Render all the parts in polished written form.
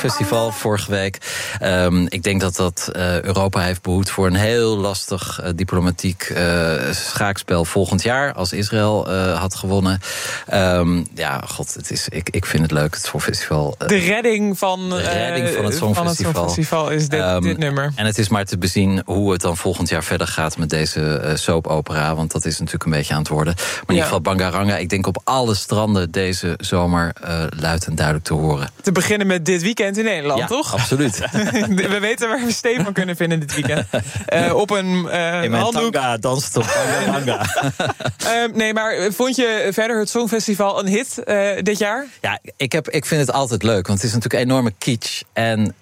Festival vorige week. Ik denk dat Europa heeft behoed voor een heel lastig diplomatiek schaakspel volgend jaar, als Israël had gewonnen. Ik vind het leuk, het Songfestival. De redding van het Songfestival is dit nummer. En het is maar te bezien hoe het dan volgend jaar verder gaat met deze soapopera, want dat is natuurlijk een beetje aan het worden. Maar in ieder geval Bangaranga, ik denk op alle stranden deze zomer luid en duidelijk te horen. Te beginnen met dit weekend in Nederland, toch? Absoluut. We weten waar we Stefan kunnen vinden dit weekend. Op een in mijn handdoek. tanga danst op Bangaranga. Nee, maar vond je verder het Songfestival een hit dit jaar? Ja, ik vind het altijd leuk, want het is natuurlijk een enorme kitsch. En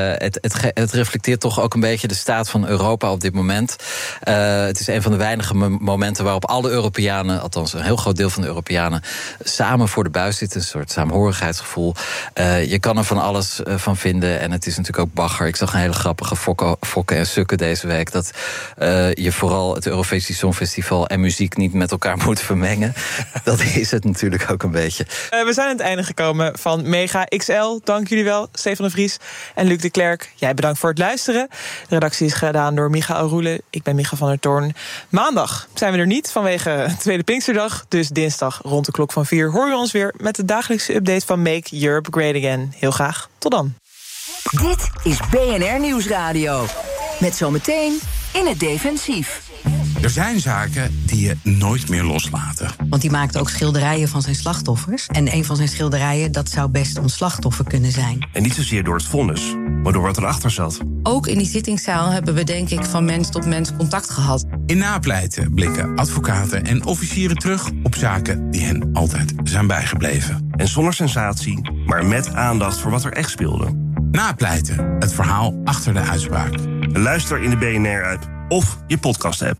het reflecteert toch ook een beetje de staat van Europa op dit moment. Het is een van de weinige momenten waarop alle Europeanen, althans een heel groot deel van de Europeanen, samen voor de buis zitten. Een soort saamhorigheidsgevoel. Je kan er van alles van vinden. En het is natuurlijk ook bagger. Ik zag een hele grappige fokken en sukken deze week. Dat je vooral het Eurovisie Songfestival en muziek niet met elkaar moet vermengen. Dat is het natuurlijk ook een beetje. We zijn aan het einde gekomen van Mega XL. Dank jullie wel, Stefan de Vries en Luc de Klerk. Jij bedankt voor het luisteren. De redactie is gedaan door Michael Roelen. Ik ben Micha van der Toorn. Maandag zijn we er niet vanwege Tweede Pinksterdag. Dus dinsdag rond de klok van 4 horen we ons weer met de dagelijkse update van Make Europe Great Again. Heel graag. Tot dan. Dit is BNR Nieuwsradio. Met zometeen In het Defensief. Er zijn zaken die je nooit meer loslaten. Want die maakte ook schilderijen van zijn slachtoffers. En een van zijn schilderijen, dat zou best ons slachtoffer kunnen zijn. En niet zozeer door het vonnis, maar door wat erachter zat. Ook in die zittingszaal hebben we denk ik van mens tot mens contact gehad. In Napleiten blikken advocaten en officieren terug op zaken die hen altijd zijn bijgebleven. En zonder sensatie, maar met aandacht voor wat er echt speelde. Napleiten, het verhaal achter de uitspraak. Luister in de BNR-app of je podcast-app.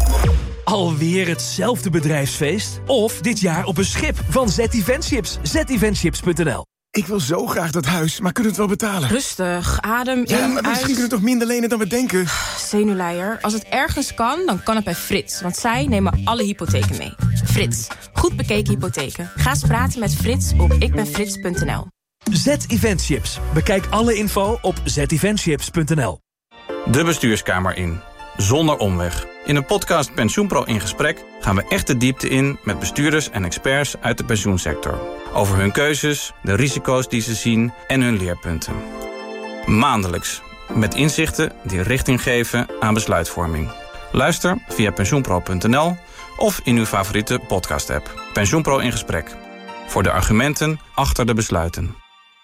Alweer hetzelfde bedrijfsfeest? Of dit jaar op een schip van Z-Eventships. ZEventships.nl. Ik wil zo graag dat huis, maar kunnen we het wel betalen? Rustig, adem Ja, in, maar misschien uit. kunnen we toch minder lenen dan we denken? Zenuwleier, als het ergens kan, dan kan het bij Frits. Want zij nemen alle hypotheken mee. Frits, goed bekeken hypotheken. Ga eens praten met Frits op ikbenfrits.nl. Z-Eventships. Bekijk alle info op zeventships.nl. De bestuurskamer in. Zonder omweg. In een podcast PensioenPro in gesprek gaan we echt de diepte in met bestuurders en experts uit de pensioensector. Over hun keuzes, de risico's die ze zien en hun leerpunten. Maandelijks. Met inzichten die richting geven aan besluitvorming. Luister via pensioenpro.nl of in uw favoriete podcast-app. PensioenPro in gesprek. Voor de argumenten achter de besluiten.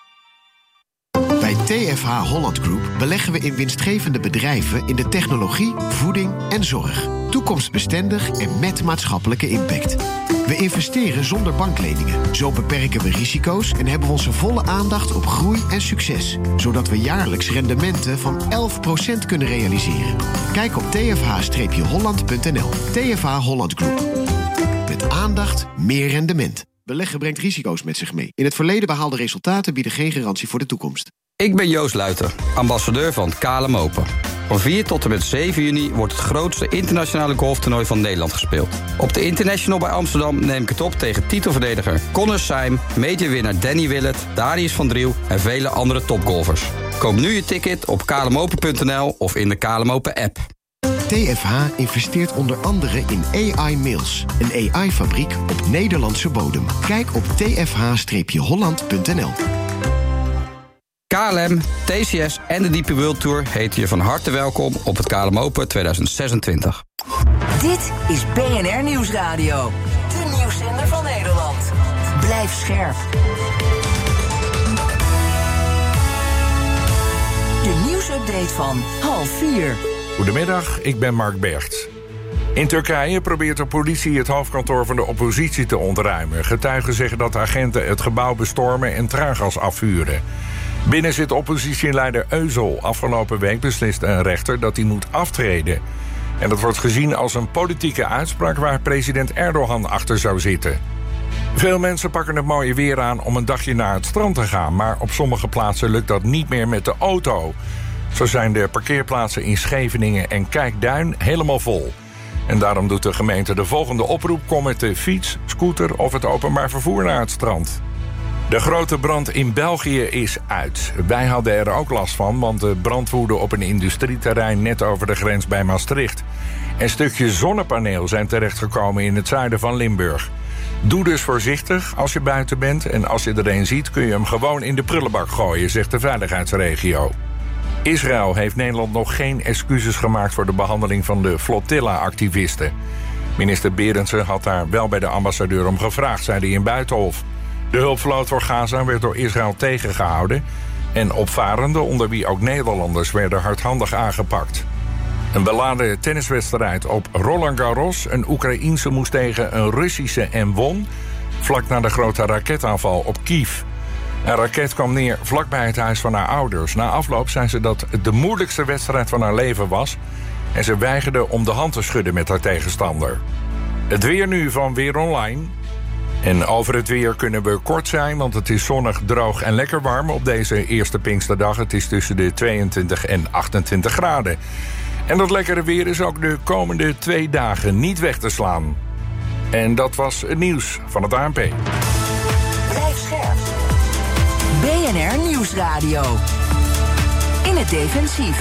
Bij TFH Holland Group beleggen we in winstgevende bedrijven in de technologie, voeding en zorg. Toekomstbestendig en met maatschappelijke impact. We investeren zonder bankleningen. Zo beperken we risico's en hebben we onze volle aandacht op groei en succes. Zodat we jaarlijks rendementen van 11% kunnen realiseren. Kijk op tfh-holland.nl. TFH Holland Group. Met aandacht meer rendement. Beleggen brengt risico's met zich mee. In het verleden behaalde resultaten bieden geen garantie voor de toekomst. Ik ben Joost Luiter, ambassadeur van KLM Open. Van 4 tot en met 7 juni wordt het grootste internationale golftoernooi van Nederland gespeeld. Op de International bij Amsterdam neem ik het op tegen titelverdediger Connor Syme, majorwinnaar Danny Willett, Darius van Driel en vele andere topgolfers. Koop nu je ticket op klmopen.nl of in de KLM Open app. TFH investeert onder andere in AI Mills, een AI-fabriek op Nederlandse bodem. Kijk op tfh-holland.nl. KLM, TCS en de DP World Tour heten je van harte welkom op het KLM Open 2026. Dit is BNR Nieuwsradio. De nieuwszender van Nederland. Blijf scherp. De nieuwsupdate van 3:30. Goedemiddag, ik ben Mark Bergt. In Turkije probeert de politie het hoofdkantoor van de oppositie te ontruimen. Getuigen zeggen dat agenten het gebouw bestormen en traangas afvuren. Binnen zit oppositieleider Özal. Afgelopen week besliste een rechter dat hij moet aftreden. En dat wordt gezien als een politieke uitspraak waar president Erdogan achter zou zitten. Veel mensen pakken het mooie weer aan om een dagje naar het strand te gaan, maar op sommige plaatsen lukt dat niet meer met de auto. Zo zijn de parkeerplaatsen in Scheveningen en Kijkduin helemaal vol. En daarom doet de gemeente de volgende oproep: kom met de fiets, scooter of het openbaar vervoer naar het strand. De grote brand in België is uit. Wij hadden er ook last van, want de brand woedde op een industrieterrein net over de grens bij Maastricht. En stukjes zonnepaneel zijn terechtgekomen in het zuiden van Limburg. Doe dus voorzichtig als je buiten bent en als je er een ziet kun je hem gewoon in de prullenbak gooien, zegt de veiligheidsregio. Israël heeft Nederland nog geen excuses gemaakt voor de behandeling van de flotilla-activisten. Minister Berendsen had daar wel bij de ambassadeur om gevraagd, zei hij in Buitenhof. De hulpvloot voor Gaza werd door Israël tegengehouden en opvarenden, onder wie ook Nederlanders, werden hardhandig aangepakt. Een beladen tenniswedstrijd op Roland Garros. Een Oekraïense moest tegen een Russische en won, vlak na de grote raketaanval op Kiev. Een raket kwam neer vlakbij het huis van haar ouders. Na afloop zei ze dat het de moeilijkste wedstrijd van haar leven was en ze weigerde om de hand te schudden met haar tegenstander. Het weer nu van Weer Online. En over het weer kunnen we kort zijn, want het is zonnig, droog en lekker warm op deze eerste Pinksterdag. Het is tussen de 22 en 28 graden. En dat lekkere weer is ook de komende 2 dagen niet weg te slaan. En dat was het nieuws van het ANP. Blijf scherp. BNR Nieuwsradio. In het defensief.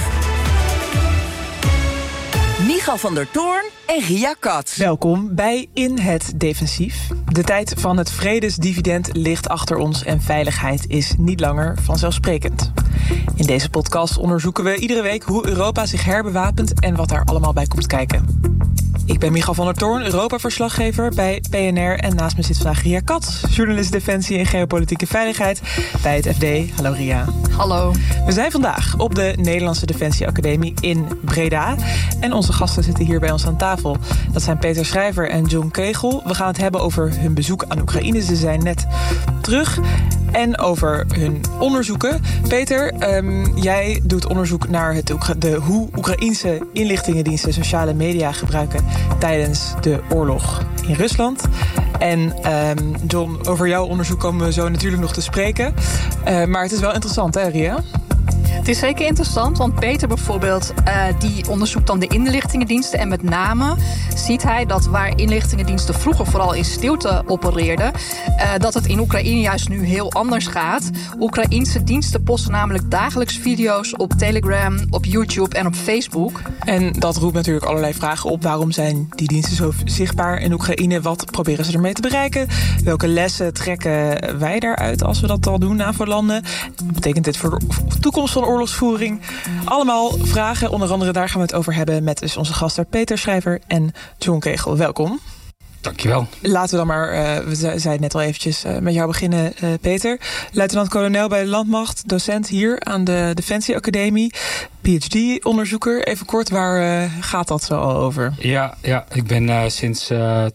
Micha van der Toorn en Ria Katz. Welkom bij In het Defensief. De tijd van het vredesdividend ligt achter ons en veiligheid is niet langer vanzelfsprekend. In deze podcast onderzoeken we iedere week hoe Europa zich herbewapent en wat daar allemaal bij komt kijken. Ik ben Micha van der Toorn, Europa-verslaggever bij BNR. En naast me zit vandaag Ria Katz, journalist Defensie en Geopolitieke Veiligheid bij het FD. Hallo Ria. Hallo. We zijn vandaag op de Nederlandse Defensieacademie in Breda. En onze gasten zitten hier bij ons aan tafel. Dat zijn Peter Schrijver en John Kegel. We gaan het hebben over hun bezoek aan Oekraïne. Ze zijn net terug. En over hun onderzoeken. Peter, jij doet onderzoek naar hoe Oekraïense inlichtingendiensten sociale media gebruiken tijdens de oorlog in Rusland. En John, over jouw onderzoek komen we zo natuurlijk nog te spreken. Maar het is wel interessant, hè, Ria? Het is zeker interessant, want Peter bijvoorbeeld, die onderzoekt dan de inlichtingendiensten. En met name ziet hij dat waar inlichtingendiensten vroeger vooral in stilte opereerden, dat het in Oekraïne juist nu heel anders gaat. Oekraïense diensten posten namelijk dagelijks video's op Telegram, op YouTube en op Facebook. En dat roept natuurlijk allerlei vragen op. Waarom zijn die diensten zo zichtbaar in Oekraïne? Wat proberen ze ermee te bereiken? Welke lessen trekken wij daaruit als we dat al doen, NAVO-landen? Wat betekent dit voor de toekomst van oorlogsvoering? Allemaal vragen, onder andere daar gaan we het over hebben met dus onze gasten Peter Schrijver en John Kegel. Welkom. Dankjewel. Laten we dan maar, we zeiden het net al eventjes, met jou beginnen, Peter. Luitenant-kolonel bij de Landmacht, docent hier aan de Defensieacademie, PhD-onderzoeker. Even kort, waar gaat dat zo al over? Ja, ik ben sinds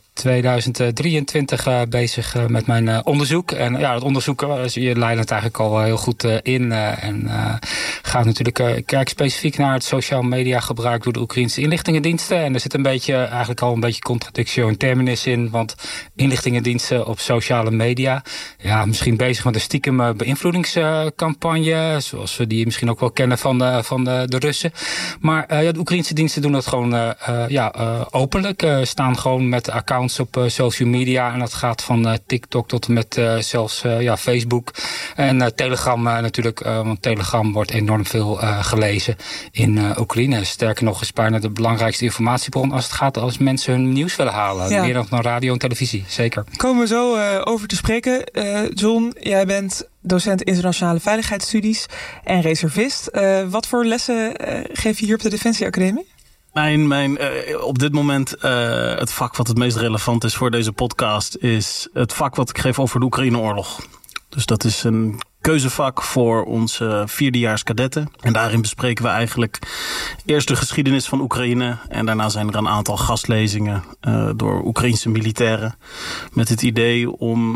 2023 bezig met mijn onderzoek. En ja, het onderzoek, je leidt het eigenlijk al heel goed in. En gaat natuurlijk, kijk specifiek naar het sociaal media gebruik door de Oekraïnse inlichtingendiensten. En er zit eigenlijk al een beetje contradictio in terminis in. Want inlichtingendiensten op sociale media, ja, misschien bezig met een stiekem beïnvloedingscampagne. Zoals we die misschien ook wel kennen van de Russen. Maar de Oekraïnse diensten doen dat gewoon openlijk. Staan gewoon met accounts op social media. En dat gaat van TikTok tot en met zelfs Facebook. En Telegram natuurlijk. Want Telegram wordt enorm veel gelezen in Oekraïne. Sterker nog is bijna de belangrijkste informatiebron als mensen hun nieuws willen halen. Ja. Meer dan naar radio en televisie, zeker. Komen we zo over te spreken. John, jij bent docent internationale veiligheidsstudies en reservist. Wat voor lessen geef je hier op de Defensieacademie? Mijn op dit moment het vak wat het meest relevant is voor deze podcast is het vak wat ik geef over de Oekraïne-oorlog. Dus dat is een keuzevak voor onze vierdejaars kadetten. En daarin bespreken we eigenlijk eerst de geschiedenis van Oekraïne. En daarna zijn er een aantal gastlezingen door Oekraïnse militairen. Met het idee om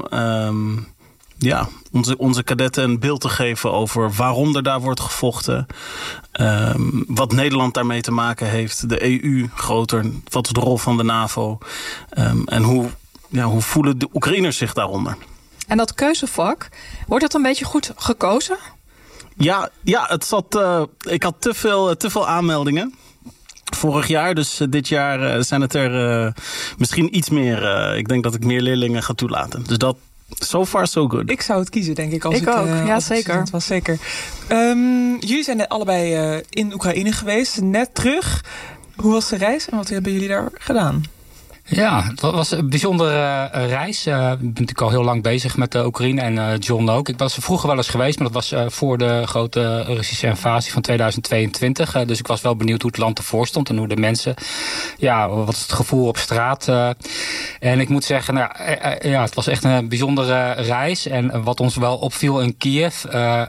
onze kadetten een beeld te geven over waarom er daar wordt gevochten. Wat Nederland daarmee te maken heeft. De EU groter. Wat is de rol van de NAVO? En hoe voelen de Oekraïners zich daaronder? En dat keuzevak, wordt dat een beetje goed gekozen? Ja, ik had te veel aanmeldingen. Vorig jaar, dus dit jaar zijn het er misschien iets meer. Ik denk dat ik meer leerlingen ga toelaten. Dus So far, so good. Ik zou het kiezen, denk ik. Ik ook, ja zeker. Het was zeker. Jullie zijn net allebei in Oekraïne geweest, net terug. Hoe was de reis en wat hebben jullie daar gedaan? Ja, het was een bijzondere reis. Ik ben natuurlijk al heel lang bezig met Oekraïne en John ook. Ik was er vroeger wel eens geweest, maar dat was voor de grote Russische invasie van 2022. Dus ik was wel benieuwd hoe het land ervoor stond en hoe de mensen... Ja, wat is het gevoel op straat? En ik moet zeggen, het was echt een bijzondere reis. En wat ons wel opviel in Kiev,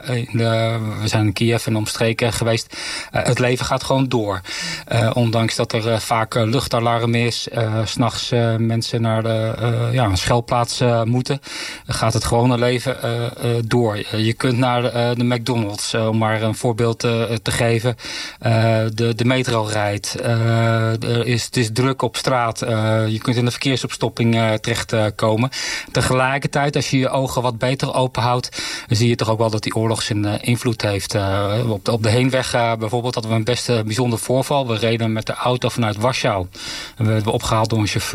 we zijn in Kiev en omstreken geweest, het leven gaat gewoon door. Ondanks dat er vaak luchtalarm is, 's nachts mensen naar een schuilplaats moeten, gaat het gewone leven door. Je kunt naar de McDonald's, om maar een voorbeeld te geven. De metro rijdt. Het is druk op straat. Je kunt in de verkeersopstopping terechtkomen. Tegelijkertijd, als je je ogen wat beter openhoudt, dan zie je toch ook wel dat die oorlog zijn invloed heeft. Op de heenweg bijvoorbeeld hadden we een best bijzonder voorval. We reden met de auto vanuit Warschau. We werden opgehaald door een chauffeur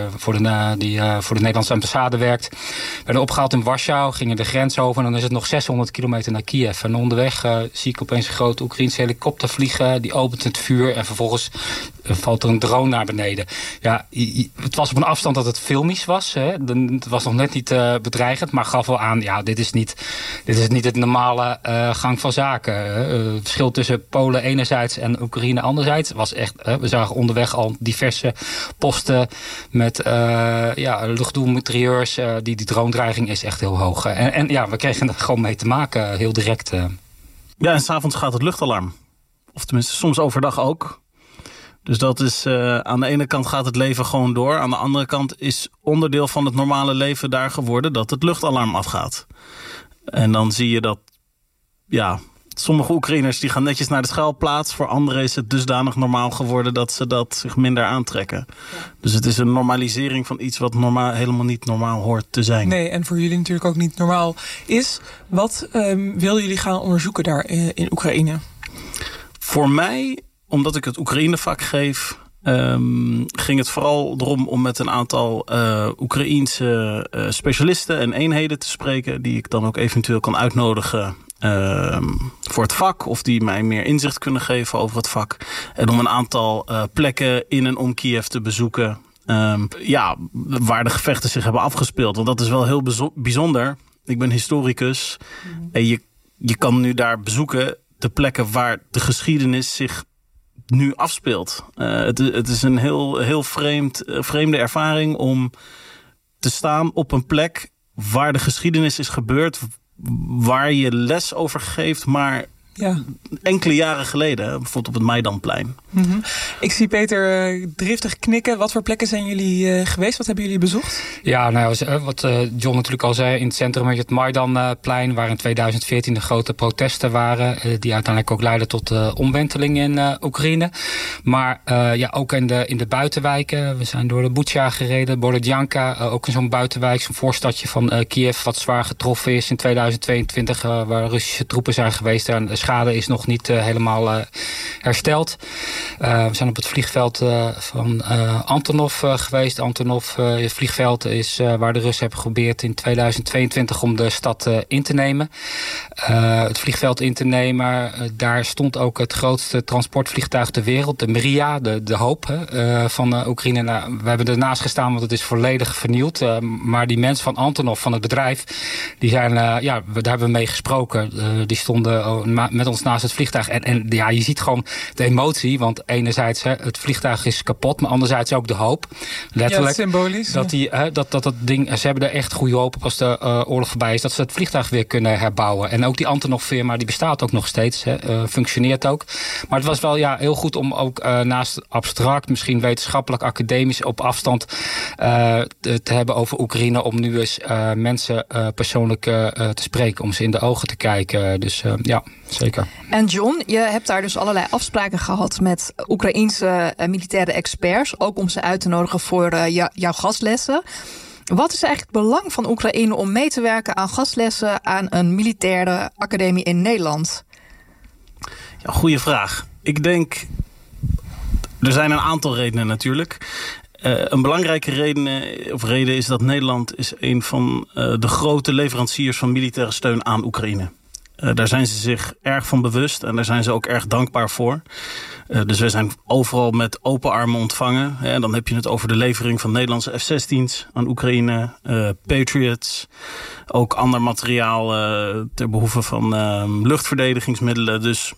die voor de Nederlandse ambassade werkt. We werden opgehaald in Warschau, gingen de grens over en dan is het nog 600 kilometer naar Kiev. En onderweg zie ik opeens een grote Oekraïense helikopter vliegen. Die opent het vuur en vervolgens valt er een drone naar beneden. Ja, het was op een afstand dat het filmisch was. Hè. Het was nog net niet bedreigend, maar gaf wel aan, ja, dit is niet het normale gang van zaken. Het verschil tussen Polen enerzijds en Oekraïne anderzijds was echt, we zagen onderweg al diverse posten met luchtdoelmitrailleurs. Die drone-dreiging is echt heel hoog. En we kregen er gewoon mee te maken, heel direct. Ja, en 's avonds gaat het luchtalarm. Of tenminste, soms overdag ook. Dus dat is, aan de ene kant gaat het leven gewoon door. Aan de andere kant is onderdeel van het normale leven daar geworden dat het luchtalarm afgaat. En dan zie je dat, sommige Oekraïners die gaan netjes naar de schuilplaats. Voor anderen is het dusdanig normaal geworden dat ze dat zich minder aantrekken. Ja. Dus het is een normalisering van iets wat helemaal niet normaal hoort te zijn. Nee, en voor jullie natuurlijk ook niet normaal is. Wat willen jullie gaan onderzoeken daar in Oekraïne? Voor mij, omdat ik het Oekraïnevak geef, ging het vooral erom om met een aantal Oekraïense specialisten en eenheden te spreken, die ik dan ook eventueel kan uitnodigen voor het vak, of die mij meer inzicht kunnen geven over het vak. En om een aantal plekken in en om Kiev te bezoeken, waar de gevechten zich hebben afgespeeld. Want dat is wel heel bijzonder. Ik ben historicus en je kan nu daar bezoeken de plekken waar de geschiedenis zich nu afspeelt. Het is een heel vreemde ervaring om te staan op een plek waar de geschiedenis is gebeurd, waar je les over geeft, maar enkele jaren geleden, bijvoorbeeld op het Maidanplein. Mm-hmm. Ik zie Peter driftig knikken. Wat voor plekken zijn jullie geweest? Wat hebben jullie bezocht? Ja, wat John natuurlijk al zei, in het centrum met het Maidanplein, waar in 2014 de grote protesten waren, die uiteindelijk ook leidden tot omwenteling in Oekraïne. Maar ook in de buitenwijken. We zijn door de Bucha gereden, Borodjanka, ook in zo'n buitenwijk, zo'n voorstadje van Kiev, wat zwaar getroffen is in 2022, waar Russische troepen zijn geweest. En de schade is nog niet helemaal hersteld. We zijn op het vliegveld van Antonov geweest. Antonov, het vliegveld is waar de Russen hebben geprobeerd in 2022 om de stad in te nemen. Het vliegveld in te nemen. Daar stond ook het grootste transportvliegtuig ter wereld, de Mriya, de hoop van Oekraïne. We hebben ernaast gestaan, want het is volledig vernield. Maar die mensen van Antonov, van het bedrijf, die zijn, daar hebben we mee gesproken. Die stonden met ons naast het vliegtuig. En je ziet gewoon de emotie, want enerzijds het vliegtuig is kapot, maar anderzijds ook de hoop. Letterlijk. Ja, symbolisch. Dat ding, ze hebben er echt goede hoop op als de oorlog voorbij is, dat ze het vliegtuig weer kunnen herbouwen. En ook die Antonov-firma, die bestaat ook nog steeds. Functioneert ook. Maar het was wel heel goed om ook naast abstract, misschien wetenschappelijk, academisch op afstand te hebben over Oekraïne, om nu eens mensen persoonlijk te spreken, om ze in de ogen te kijken. Dus zeker. En John, je hebt daar dus allerlei afspraken gehad met Oekraïense militaire experts, ook om ze uit te nodigen voor jouw gastlessen. Wat is eigenlijk het belang van Oekraïne om mee te werken aan gastlessen aan een militaire academie in Nederland? Ja, goeie vraag. Ik denk, er zijn een aantal redenen natuurlijk. Een belangrijke reden is dat Nederland is een van de grote leveranciers van militaire steun aan Oekraïne. Daar zijn ze zich erg van bewust en daar zijn ze ook erg dankbaar voor. Dus we zijn overal met open armen ontvangen. En dan heb je het over de levering van Nederlandse F-16's aan Oekraïne, Patriots, ook ander materiaal ter behoeve van luchtverdedigingsmiddelen. Dus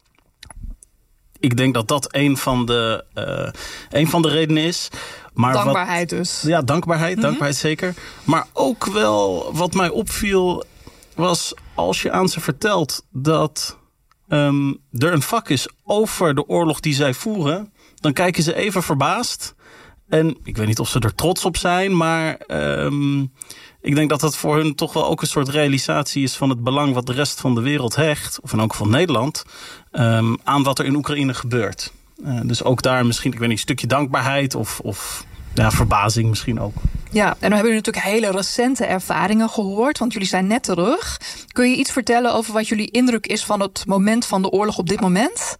ik denk dat dat een van de redenen is. Maar dankbaarheid dus. Ja, dankbaarheid zeker. Maar ook wel wat mij opviel was als je aan ze vertelt dat er een vak is over de oorlog die zij voeren, dan kijken ze even verbaasd. En ik weet niet of ze er trots op zijn, maar ik denk dat dat voor hun toch wel ook een soort realisatie is van het belang wat de rest van de wereld hecht, of in elk geval Nederland, aan wat er in Oekraïne gebeurt. Dus ook daar misschien, ik weet niet, een stukje dankbaarheid of verbazing misschien ook. Ja, en dan hebben jullie natuurlijk hele recente ervaringen gehoord, want jullie zijn net terug. Kun je iets vertellen over wat jullie indruk is van het moment van de oorlog op dit moment?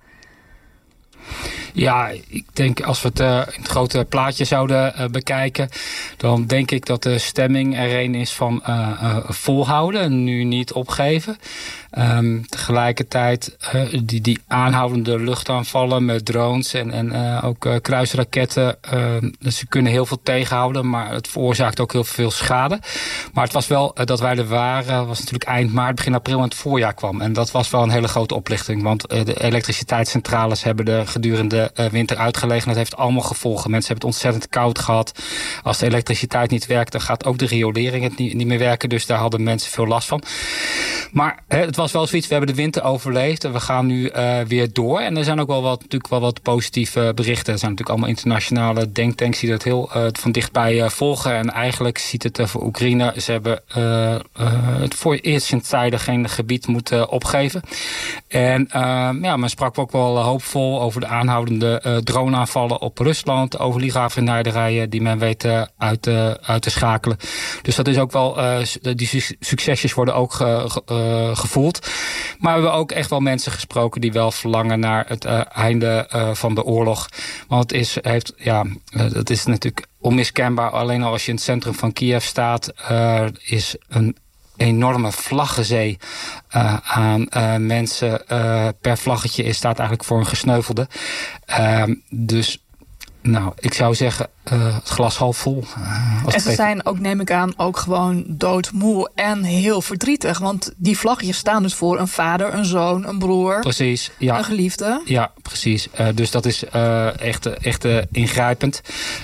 Ja, ik denk als we het in het grote plaatje zouden bekijken, dan denk ik dat de stemming er een is van volhouden en nu niet opgeven. Tegelijkertijd die aanhoudende luchtaanvallen met drones en ook kruisraketten. Ze kunnen heel veel tegenhouden, maar het veroorzaakt ook heel veel schade. Maar het was wel dat wij er waren, was natuurlijk eind maart, begin april en het voorjaar kwam. En dat was wel een hele grote oplichting, want de elektriciteitscentrales hebben er gedurende winter uitgelegen. Dat heeft allemaal gevolgen. Mensen hebben het ontzettend koud gehad. Als de elektriciteit niet werkt, dan gaat ook de riolering niet meer werken. Dus daar hadden mensen veel last van. Maar het was wel zoiets, we hebben de winter overleefd en we gaan nu weer door. En er zijn ook natuurlijk wel wat positieve berichten. Er zijn natuurlijk allemaal internationale denktanks die dat heel van dichtbij volgen. En eigenlijk ziet het voor Oekraïne, ze hebben het voor eerst in tijden geen gebied moeten opgeven. En men sprak ook wel hoopvol over de aanhoudende droneaanvallen op Rusland, over oligarchennijderijen die men weet uit te schakelen. Dus dat is ook wel, die succesjes worden ook gevoeld. Maar we hebben ook echt wel mensen gesproken die wel verlangen naar het einde van de oorlog. Want het is natuurlijk onmiskenbaar. Alleen al als je in het centrum van Kiev staat, is een enorme vlaggenzee aan mensen. Per vlaggetje staat eigenlijk voor een gesneuvelde. Dus ik zou zeggen, het glas half vol. En ze zijn ook, neem ik aan, ook gewoon doodmoe en heel verdrietig. Want die vlaggetjes staan dus voor een vader, een zoon, een broer. Precies, ja. Een geliefde. Ja, precies. Dus dat is echt ingrijpend.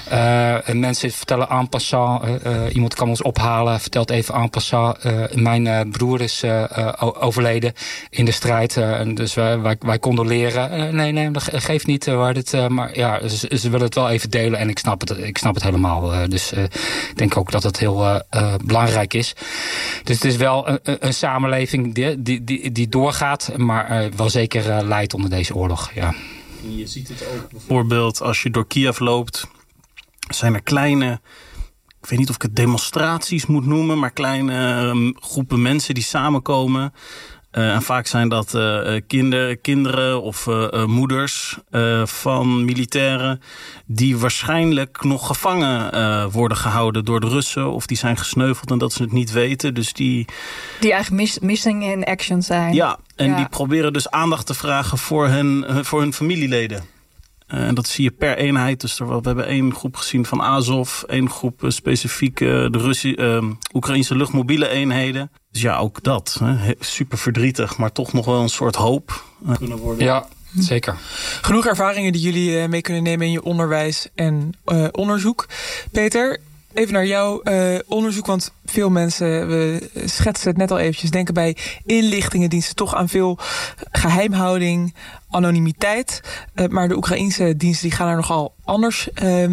Mensen vertellen en passant, iemand kan ons ophalen, vertelt even en passant. Mijn broer is overleden in de strijd. Dus wij condoleren. Nee, dat geeft niet. Maar ja, ze willen het wel even delen en ik snap het helemaal. Dus ik denk ook dat het heel belangrijk is. Dus het is wel een samenleving die doorgaat, maar wel zeker lijdt onder deze oorlog. Ja. Je ziet het ook bijvoorbeeld als je door Kiev loopt, zijn er kleine, ik weet niet of ik het demonstraties moet noemen, maar kleine groepen mensen die samenkomen. En vaak zijn dat kinderen of moeders van militairen die waarschijnlijk nog gevangen worden gehouden door de Russen of die zijn gesneuveld en dat ze het niet weten. Dus die eigenlijk missing in action zijn. Ja, en die proberen dus aandacht te vragen voor hun familieleden. En dat zie je per eenheid. Dus we hebben één groep gezien van Azov, één groep specifiek de Oekraïnse luchtmobiele eenheden. Dus ja, ook dat. Super verdrietig, maar toch nog wel een soort hoop kunnen worden. Ja, zeker. Genoeg ervaringen die jullie mee kunnen nemen in je onderwijs en onderzoek. Peter, even naar jouw onderzoek, want veel mensen, we schetsen het net al eventjes, denken bij inlichtingendiensten toch aan veel geheimhouding, anonimiteit. Maar de Oekraïnse diensten die gaan er nogal anders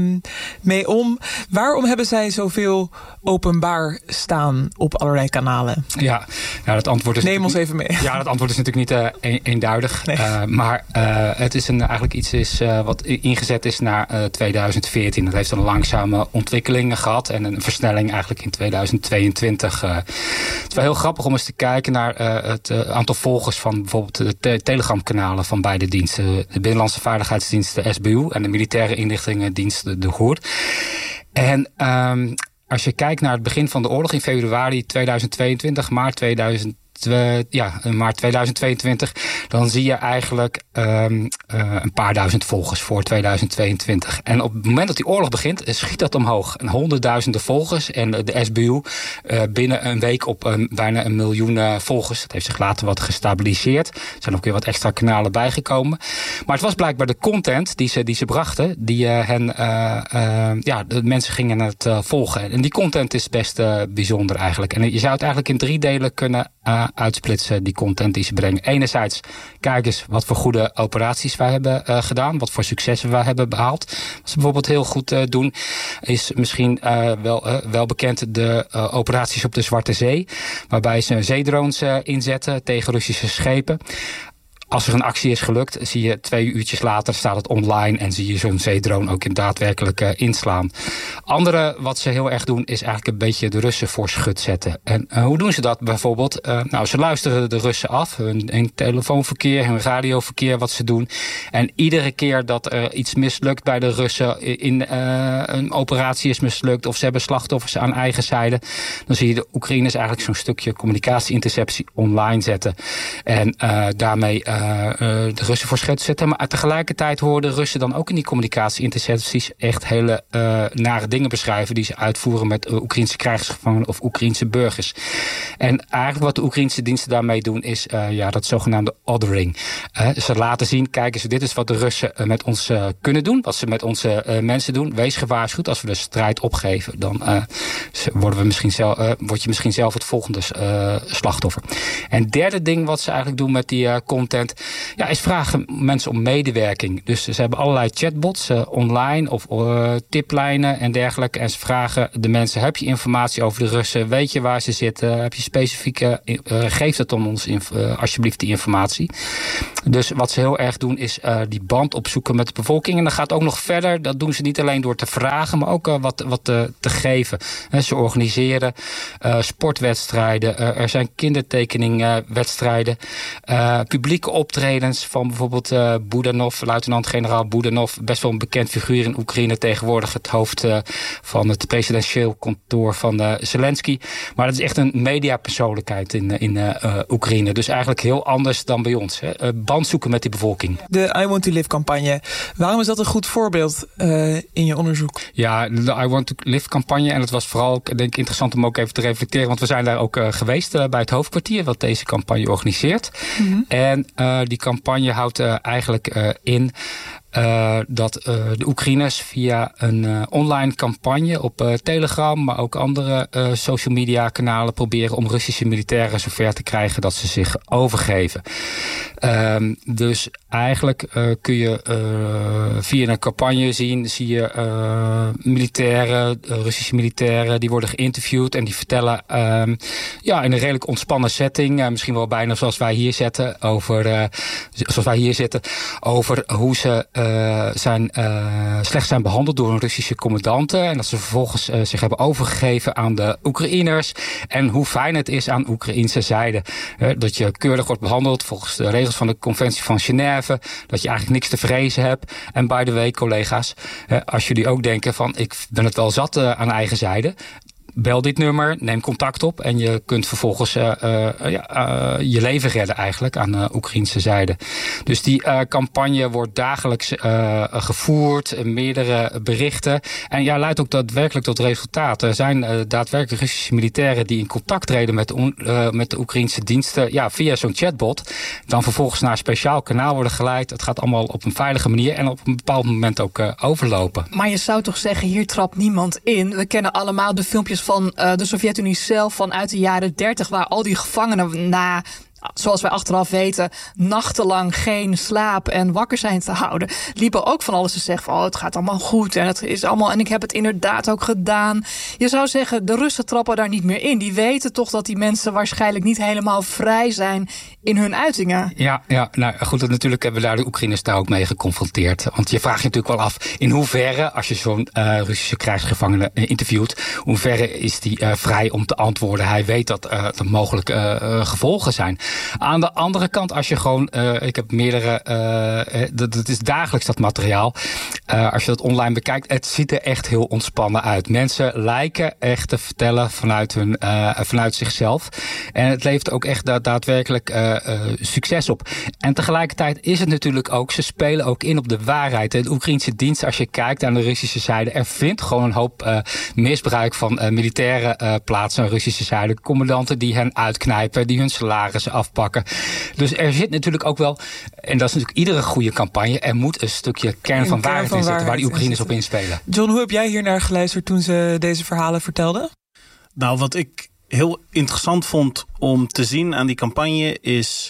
mee om. Waarom hebben zij zoveel openbaar staan op allerlei kanalen? Ja, dat antwoord is... Neem ons even mee. Ja, dat antwoord is natuurlijk niet eenduidig. Nee. Maar het is eigenlijk iets wat ingezet is na 2014. Dat heeft een langzame ontwikkeling gehad en een versnelling eigenlijk in 2020. 2022. Het is wel heel grappig om eens te kijken naar het aantal volgers van bijvoorbeeld de Telegram-kanalen van beide diensten. De Binnenlandse Veiligheidsdienst, de SBU, en de Militaire Inlichtingendienst, de HOER. En als je kijkt naar het begin van de oorlog in februari 2022, maart 2022, dan zie je eigenlijk een paar duizend volgers voor 2022. En op het moment dat die oorlog begint, schiet dat omhoog. En honderdduizenden volgers. En de SBU binnen een week op bijna 1 miljoen volgers. Dat heeft zich later wat gestabiliseerd. Er zijn ook weer wat extra kanalen bijgekomen. Maar het was blijkbaar de content die ze brachten, die de mensen gingen het volgen. En die content is best bijzonder eigenlijk. En je zou het eigenlijk in 3 delen kunnen uitsplitsen, die content die ze brengen. Enerzijds, kijk eens wat voor goede operaties wij hebben gedaan, wat voor successen wij hebben behaald. Wat ze bijvoorbeeld heel goed doen, is misschien wel bekend de operaties op de Zwarte Zee, waarbij ze zeedrones inzetten tegen Russische schepen. Als er een actie is gelukt, zie je 2 uurtjes later staat het online en zie je zo'n zeedrone ook in daadwerkelijk inslaan. Andere wat ze heel erg doen is eigenlijk een beetje de Russen voor schut zetten. En hoe doen ze dat bijvoorbeeld? Ze luisteren de Russen af, hun telefoonverkeer, hun radioverkeer, wat ze doen. En iedere keer dat er iets mislukt bij de Russen, in een operatie is mislukt of ze hebben slachtoffers aan eigen zijde, dan zie je de Oekraïners eigenlijk zo'n stukje communicatie-interceptie online zetten. En daarmee de Russen voor schut zetten. Maar tegelijkertijd horen de Russen dan ook in die communicatie-intercepties echt hele nare dingen beschrijven die ze uitvoeren met Oekraïnse krijgsgevangenen of Oekraïnse burgers. En eigenlijk wat de Oekraïnse diensten daarmee doen is dat zogenaamde othering. Ze laten zien, kijk eens, dit is wat de Russen met ons kunnen doen, wat ze met onze mensen doen. Wees gewaarschuwd, als we de strijd opgeven, dan word je misschien zelf het volgende slachtoffer. En het derde ding wat ze eigenlijk doen met die content, is vragen mensen om medewerking. Dus ze hebben allerlei chatbots online of tiplijnen en dergelijke. En ze vragen de mensen, heb je informatie over de Russen? Weet je waar ze zitten? Heb je specifieke, geef het om ons alsjeblieft die informatie. Dus wat ze heel erg doen is die band opzoeken met de bevolking. En dat gaat ook nog verder. Dat doen ze niet alleen door te vragen, maar ook wat te geven. Ze organiseren sportwedstrijden. Er zijn kindertekeningwedstrijden. Publieke optredens van bijvoorbeeld Budanov, luitenant-generaal Budanov, best wel een bekend figuur in Oekraïne, tegenwoordig het hoofd van het presidentieel kantoor van Zelensky. Maar dat is echt een mediapersoonlijkheid in Oekraïne. Dus eigenlijk heel anders dan bij ons. Band zoeken met die bevolking. De I Want to Live campagne. Waarom is dat een goed voorbeeld in je onderzoek? Ja, de I Want to Live campagne. En het was vooral, denk ik, interessant om ook even te reflecteren. Want we zijn daar ook geweest bij het hoofdkwartier wat deze campagne organiseert. Mm-hmm. En die campagne houdt eigenlijk in dat de Oekraïners via een online campagne op Telegram, maar ook andere social media kanalen proberen om Russische militairen zover te krijgen dat ze zich overgeven. Dus eigenlijk kun je via een campagne zie je Russische militairen, die worden geïnterviewd en die vertellen in een redelijk ontspannen setting, misschien wel bijna zoals wij hier zitten, over hoe ze slecht zijn behandeld door een Russische commandanten en dat ze vervolgens zich hebben overgegeven aan de Oekraïners en hoe fijn het is aan Oekraïnse zijde. Dat je keurig wordt behandeld volgens de regels van de Conventie van Genève, dat je eigenlijk niks te vrezen hebt. En by the way, collega's, als jullie ook denken van ik ben het wel zat aan eigen zijde, bel dit nummer, neem contact op en je kunt vervolgens je leven redden eigenlijk aan Oekraïnse zijde. Dus die campagne wordt dagelijks gevoerd, meerdere berichten en leidt ook daadwerkelijk tot resultaten. Er zijn daadwerkelijk Russische militairen die in contact treden met de Oekraïnse diensten via zo'n chatbot, dan vervolgens naar een speciaal kanaal worden geleid. Het gaat allemaal op een veilige manier en op een bepaald moment ook overlopen. Maar je zou toch zeggen, hier trapt niemand in. We kennen allemaal de filmpjes van de Sovjet-Unie zelf vanuit de jaren 30... waar al die gevangenen na zoals wij achteraf weten, nachtenlang geen slaap en wakker zijn te houden. Liepen ook van alles te zeggen van het gaat allemaal goed en het is allemaal en ik heb het inderdaad ook gedaan. Je zou zeggen, de Russen trappen daar niet meer in. Die weten toch dat die mensen waarschijnlijk niet helemaal vrij zijn in hun uitingen. Ja, nou goed, natuurlijk hebben we daar de Oekraïners daar ook mee geconfronteerd. Want je vraagt je natuurlijk wel af, in hoeverre, als je zo'n Russische krijgsgevangene interviewt, hoe verre is die vrij om te antwoorden? Hij weet dat er mogelijk gevolgen zijn. Aan de andere kant, als je gewoon, ik heb meerdere, dat is dagelijks dat materiaal. Als je dat online bekijkt, het ziet er echt heel ontspannen uit. Mensen lijken echt te vertellen vanuit zichzelf. En het levert ook echt daadwerkelijk succes op. En tegelijkertijd is het natuurlijk ook, ze spelen ook in op de waarheid. De Oekraïnse dienst, als je kijkt aan de Russische zijde, er vindt gewoon een hoop misbruik van militaire plaatsen aan de Russische zijde. Commandanten die hen uitknijpen, die hun salarissen afpakken. Dus er zit natuurlijk ook wel, en dat is natuurlijk iedere goede campagne, er moet een stukje kern van waarheid in zitten, waar die Oekraïners op inspelen. John, hoe heb jij hier naar geluisterd toen ze deze verhalen vertelden? Nou, wat ik heel interessant vond om te zien aan die campagne is,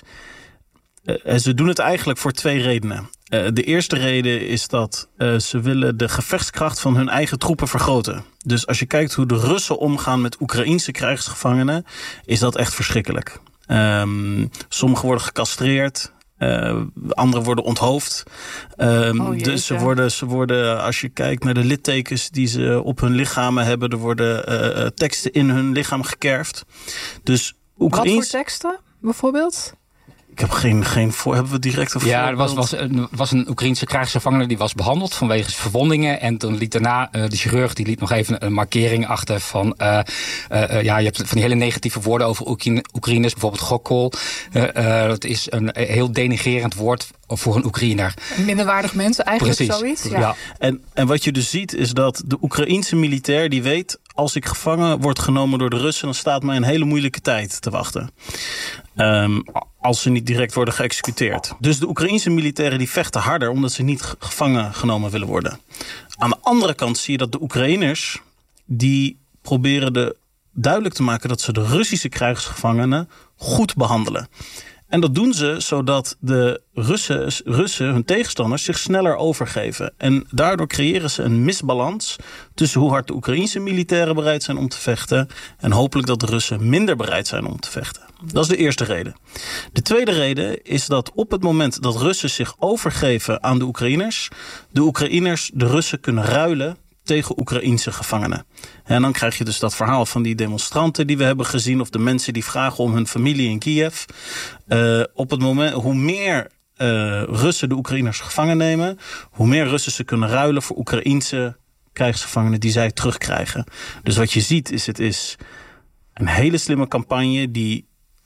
ze doen het eigenlijk voor 2 redenen. De eerste reden is dat ze willen de gevechtskracht van hun eigen troepen vergroten. Dus als je kijkt hoe de Russen omgaan met Oekraïense krijgsgevangenen, is dat echt verschrikkelijk. Sommigen worden gecastreerd. Anderen worden onthoofd. Dus ze worden, als je kijkt naar de littekens die ze op hun lichamen hebben, er worden teksten in hun lichaam gekerfd. Dus Wat voor teksten, bijvoorbeeld? Ik heb geen voor. Hebben we direct over? Ja, er was een Oekraïense krijgsgevangene die was behandeld vanwege verwondingen. En toen liet daarna de chirurg die liet nog even een markering achter van je hebt van die hele negatieve woorden over Oekraïners, bijvoorbeeld gokkol. Dat is een heel denigrerend woord voor een Oekraïner. Een minderwaardig mensen, eigenlijk. Precies. Zoiets. Ja. En wat je dus ziet is dat de Oekraïense militair die weet, als ik gevangen word genomen door de Russen, dan staat mij een hele moeilijke tijd te wachten. Als ze niet direct worden geëxecuteerd. Dus de Oekraïense militairen die vechten harder omdat ze niet gevangen genomen willen worden. Aan de andere kant zie je dat de Oekraïners die proberen duidelijk te maken dat ze de Russische krijgsgevangenen goed behandelen. En dat doen ze zodat de Russen, hun tegenstanders, zich sneller overgeven. En daardoor creëren ze een misbalans tussen hoe hard de Oekraïense militairen bereid zijn om te vechten en hopelijk dat de Russen minder bereid zijn om te vechten. Dat is de eerste reden. De tweede reden is dat op het moment dat Russen zich overgeven aan de Oekraïners de Russen kunnen ruilen tegen Oekraïense gevangenen. En dan krijg je dus dat verhaal van die demonstranten die we hebben gezien, of de mensen die vragen om hun familie in Kiev. Op het moment, hoe meer Russen de Oekraïners gevangen nemen, hoe meer Russen ze kunnen ruilen voor Oekraïense krijgsgevangenen die zij terugkrijgen. Dus wat je ziet is, het is een hele slimme campagne die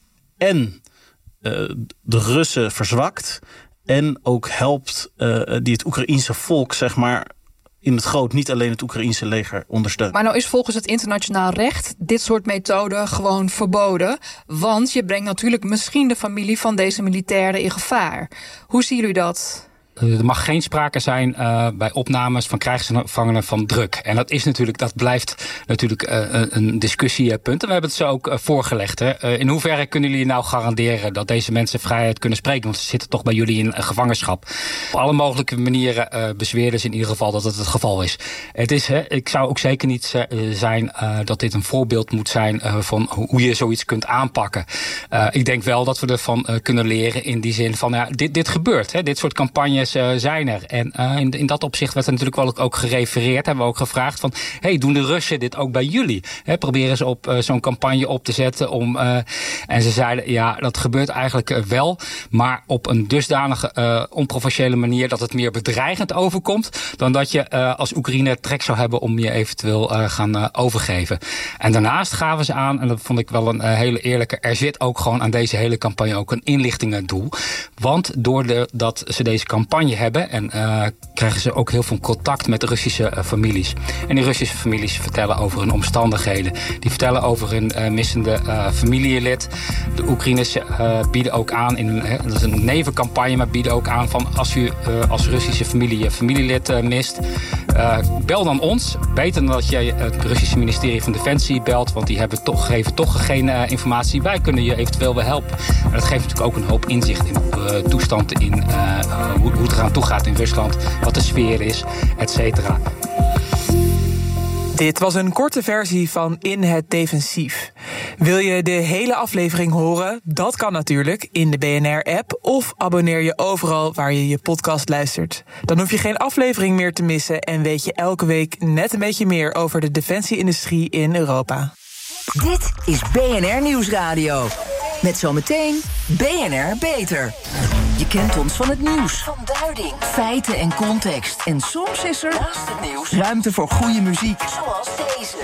de Russen verzwakt en ook helpt die het Oekraïense volk, zeg maar, in het groot niet alleen het Oekraïense leger ondersteunt. Maar nou is volgens het internationaal recht dit soort methoden gewoon verboden. Want je brengt natuurlijk misschien de familie van deze militairen in gevaar. Hoe zien jullie dat? Er mag geen sprake zijn bij opnames van krijgsgevangenen van druk. En dat blijft natuurlijk een discussiepunt. En we hebben het zo ook voorgelegd. Hè. In hoeverre kunnen jullie nou garanderen dat deze mensen vrijheid kunnen spreken? Want ze zitten toch bij jullie in gevangenschap. Op alle mogelijke manieren bezweren ze in ieder geval dat het geval is. Ik zou ook zeker niet zijn dat dit een voorbeeld moet zijn van hoe je zoiets kunt aanpakken. Ik denk wel dat we ervan kunnen leren in die zin van dit gebeurt. Hè. Dit soort campagnes zijn er. En in dat opzicht werd er natuurlijk wel ook gerefereerd. Hebben we ook gevraagd van, doen de Russen dit ook bij jullie? Proberen ze op zo'n campagne op te zetten en ze zeiden, dat gebeurt eigenlijk wel, maar op een dusdanige onprofessionele manier dat het meer bedreigend overkomt dan dat je als Oekraïne trek zou hebben om je eventueel gaan overgeven. En daarnaast gaven ze aan, en dat vond ik wel een hele eerlijke, er zit ook gewoon aan deze hele campagne ook een inlichtingendoel. Want doordat ze deze campagne campagne hebben. En krijgen ze ook heel veel contact met de Russische families. En die Russische families vertellen over hun omstandigheden. Die vertellen over hun missende familielid. De Oekraïners bieden ook aan, dat is een nevencampagne, maar bieden ook aan van als u als Russische familie je familielid mist, bel dan ons. Beter dan dat je het Russische ministerie van Defensie belt, want die geven toch geen informatie. Wij kunnen je eventueel wel helpen. Maar dat geeft natuurlijk ook een hoop inzicht in de toestand in hoe het eraan toe gaat in Rusland, wat de sfeer is, et cetera. Dit was een korte versie van In het Defensief. Wil je de hele aflevering horen? Dat kan natuurlijk in de BNR-app of abonneer je overal waar je je podcast luistert. Dan hoef je geen aflevering meer te missen en weet je elke week net een beetje meer over de defensieindustrie in Europa. Dit is BNR Nieuwsradio. Met zometeen BNR Beter. Je kent ons van het nieuws, van duiding, feiten en context. En soms is er, naast het nieuws, ruimte voor goede muziek. Zoals deze.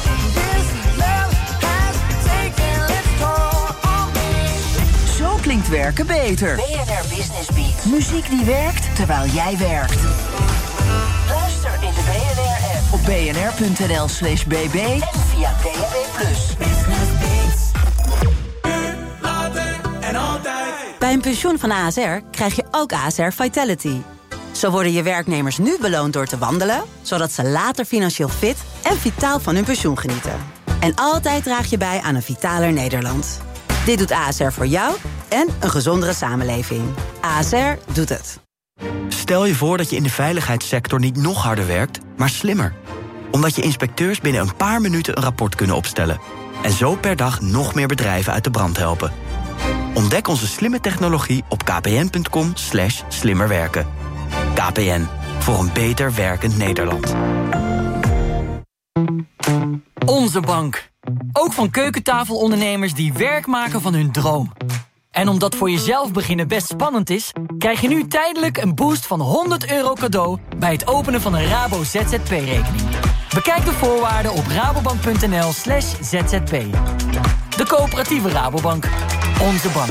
Zo klinkt werken beter. BNR Business Beat. Muziek die werkt terwijl jij werkt. Luister in de BNR-app op bnr.nl/bb en via DAB+. Bij een pensioen van ASR krijg je ook ASR Vitality. Zo worden je werknemers nu beloond door te wandelen, zodat ze later financieel fit en vitaal van hun pensioen genieten. En altijd draag je bij aan een vitaler Nederland. Dit doet ASR voor jou en een gezondere samenleving. ASR doet het. Stel je voor dat je in de veiligheidssector niet nog harder werkt, maar slimmer. Omdat je inspecteurs binnen een paar minuten een rapport kunnen opstellen. En zo per dag nog meer bedrijven uit de brand helpen. Ontdek onze slimme technologie op kpn.com/slimmerwerken. KPN, voor een beter werkend Nederland. Onze bank. Ook van keukentafelondernemers die werk maken van hun droom. En omdat voor jezelf beginnen best spannend is, krijg je nu tijdelijk een boost van €100 cadeau bij het openen van een Rabo ZZP-rekening. Bekijk de voorwaarden op rabobank.nl/zzp. De coöperatieve Rabobank. Onze bank.